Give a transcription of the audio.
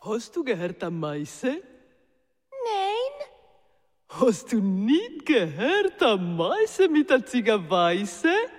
Hast du gehört am Meise? Nein. Hast du nicht gehört am Meise mit der Ziegerweise?